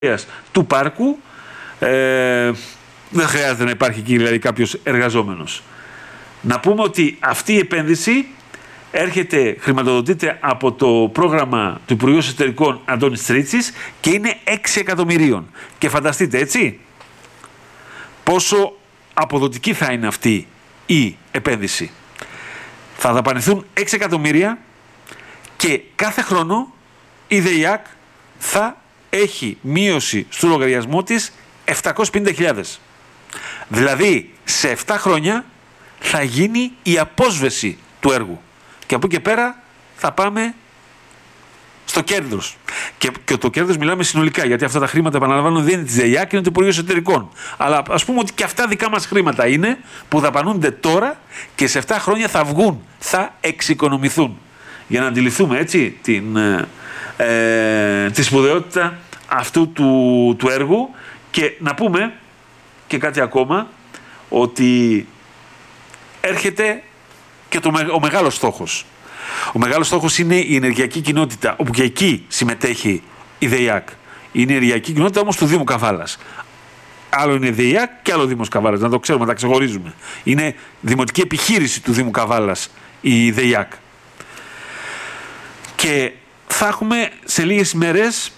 του πάρκου. Δεν χρειάζεται να υπάρχει εκεί δηλαδή κάποιος εργαζόμενος. Να πούμε ότι αυτή η επένδυση χρηματοδοτείται από το πρόγραμμα του Υπουργείου Εσωτερικών Αντώνης Τρίτσης και είναι 6 εκατομμυρίων. Και φανταστείτε, έτσι, πόσο αποδοτική θα είναι αυτή η επένδυση. Θα δαπανηθούν 6 εκατομμύρια και κάθε χρόνο η ΔΕΙΑΚ θα έχει μείωση στο λογαριασμό της 750.000. Δηλαδή, σε 7 χρόνια θα γίνει η απόσβεση του έργου. Και από εκεί και πέρα θα πάμε στο κέρδος. Και το κέρδος μιλάμε συνολικά, γιατί αυτά τα χρήματα, επαναλαμβάνω, δεν είναι της ΔΕΙΑΚ, είναι του Υπουργείου Εσωτερικών. Αλλά ας πούμε ότι και αυτά δικά μας χρήματα είναι που δαπανούνται τώρα και σε 7 χρόνια θα βγουν, θα εξοικονομηθούν. Για να αντιληφθούμε έτσι τη σπουδαιότητα αυτού του έργου. Και να πούμε και κάτι ακόμα, ότι έρχεται και ο μεγάλος στόχος. Ο μεγάλος στόχος είναι η ενεργειακή κοινότητα, όπου και εκεί συμμετέχει η ΔΕΙΑΚ. Είναι η ενεργειακή κοινότητα όμως του Δήμου Καβάλας. Άλλο είναι η ΔΕΙΑΚ και άλλο Δήμος Καβάλας, να το ξέρουμε, να τα ξεχωρίζουμε. Είναι δημοτική επιχείρηση του Δήμου Καβάλας η ΔΕΙΑΚ. Και θα έχουμε σε λίγες μέρες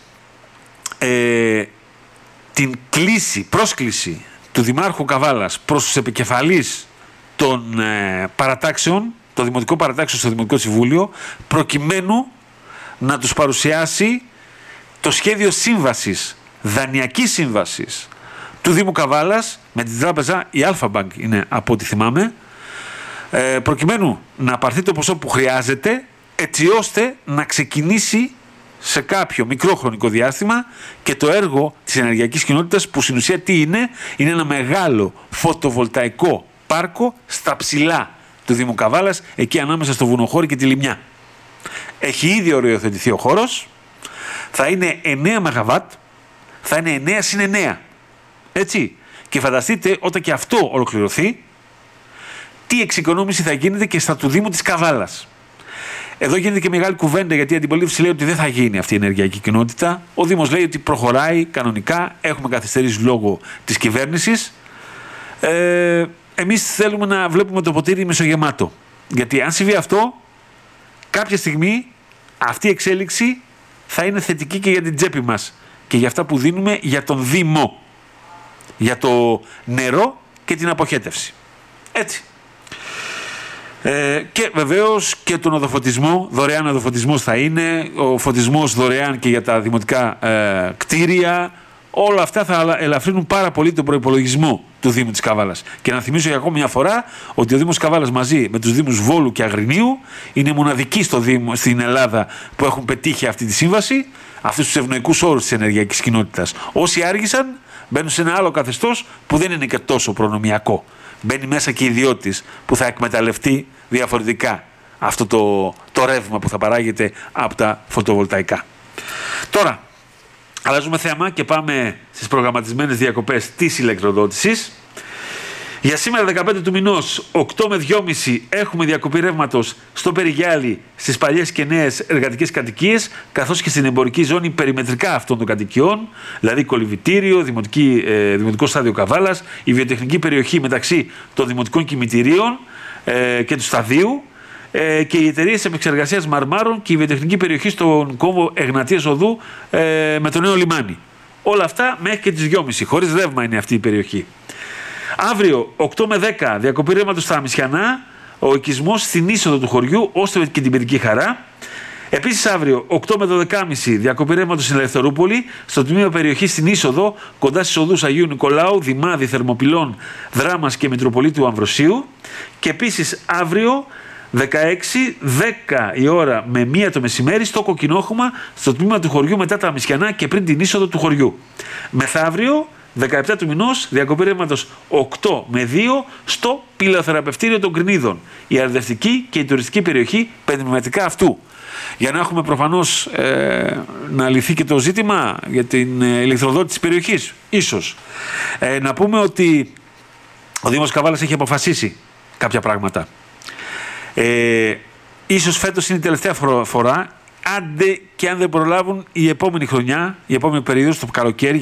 την πρόσκληση του Δημάρχου Καβάλας προς τους επικεφαλείς των παρατάξεων, το Δημοτικό Παρατάξιο στο Δημοτικό Συμβούλιο, προκειμένου να τους παρουσιάσει το σχέδιο σύμβασης, δανειακής σύμβασης του Δήμου Καβάλας με την τράπεζα, η Αλφα Bank είναι από ό,τι θυμάμαι, προκειμένου να πάρθει το ποσό που χρειάζεται, έτσι ώστε να ξεκινήσει σε κάποιο μικρό χρονικό διάστημα και το έργο της ενεργειακής κοινότητας, που στην ουσία τι είναι ένα μεγάλο φωτοβολταϊκό πάρκο στα ψηλά του Δήμου Καβάλας, εκεί ανάμεσα στο Βουνοχώρι και τη Λιμιά. Έχει ήδη οριοθετηθεί ο χώρος, θα είναι 9 ΜΒ, θα είναι 9 συν 9. Έτσι. Και φανταστείτε, όταν και αυτό ολοκληρωθεί, τι εξοικονόμηση θα γίνεται και στα του Δήμου της Καβάλας. Εδώ γίνεται και μεγάλη κουβέντα, γιατί η αντιπολίτευση λέει ότι δεν θα γίνει αυτή η ενεργειακή κοινότητα. Ο Δήμος λέει ότι προχωράει κανονικά, έχουμε καθυστερήσει λόγω της κυβέρνησης. Εμείς θέλουμε να βλέπουμε το ποτήρι μισογεμάτο. Γιατί αν συμβεί αυτό, κάποια στιγμή αυτή η εξέλιξη θα είναι θετική και για την τσέπη μας και για αυτά που δίνουμε για τον Δήμο, για το νερό και την αποχέτευση. Έτσι. Και βεβαίως και τον οδοφωτισμό, δωρεάν οδοφωτισμός θα είναι, ο φωτισμός δωρεάν και για τα δημοτικά κτίρια. Όλα αυτά θα ελαφρύνουν πάρα πολύ τον προϋπολογισμό του Δήμου της Καβάλας. Και να θυμίσω για ακόμη μια φορά ότι ο Δήμος Καβάλας μαζί με τους Δήμους Βόλου και Αγρινίου είναι μοναδικοί στην Ελλάδα που έχουν πετύχει αυτή τη σύμβαση, αυτούς τους ευνοϊκούς όρους της ενεργειακής κοινότητας. Όσοι άργησαν μπαίνουν σε ένα άλλο καθεστώς που δεν είναι και τόσο προνομιακό. Μπαίνει μέσα και ιδιώτης που θα εκμεταλλευτεί διαφορετικά αυτό το ρεύμα που θα παράγεται από τα φωτοβολταϊκά. Τώρα, αλλάζουμε θέμα και πάμε στις προγραμματισμένες διακοπές της ηλεκτροδότησης. Για σήμερα 15 του μηνός, 8 με 2.30 έχουμε διακοπή ρεύματος στο Περιγιάλι, στις παλιές και νέες εργατικές κατοικίες, καθώς και στην εμπορική ζώνη περιμετρικά αυτών των κατοικιών, δηλαδή κολυβητήριο, δημοτικό στάδιο Καβάλας, η βιοτεχνική περιοχή μεταξύ των δημοτικών κημητηρίων και του σταδίου, και οι εταιρείες επεξεργασίας μαρμάρων και η βιοτεχνική περιοχή στον κόμβο Εγνατίας Οδού με το νέο λιμάνι. Όλα αυτά μέχρι και τις 2.30, χωρίς ρεύμα είναι αυτή η περιοχή. Αύριο 8 με 10 διακοπή ρεύματος στα Αμισιανά, ο οικισμός στην είσοδο του χωριού, ώστε και την Παιδική Χαρά. Επίσης αύριο 8 με 12.30 διακοπή ρεύματος στην Ελευθερούπολη, στο τμήμα περιοχή στην είσοδο, κοντά στις οδούς Αγίου Νικολάου, Δημάδη, Θερμοπυλών, Δράμας και Μητροπολίτου Αμβροσίου. Και επίσης αύριο 16-10 η ώρα με 1 το μεσημέρι στο Κοκκινόχωμα, στο τμήμα του χωριού μετά τα Αμισιανά και πριν την είσοδο του χωριού. Μεθαύριο 17 του μηνός, διακοπή ρεύματος 8 με 2 στο πυλοθεραπευτήριο των Κρινίδων, η αρδευτική και η τουριστική περιοχή περιμετρικά αυτού. Για να έχουμε προφανώς να λυθεί και το ζήτημα για την ηλεκτροδότηση της περιοχής, ίσως. Να πούμε ότι ο Δήμος Καβάλας έχει αποφασίσει κάποια πράγματα. Ίσως φέτος είναι η τελευταία φορά άντε και αν δεν προλάβουν η επόμενη χρονιά, η επόμενη περίοδο, το καλοκαίρι,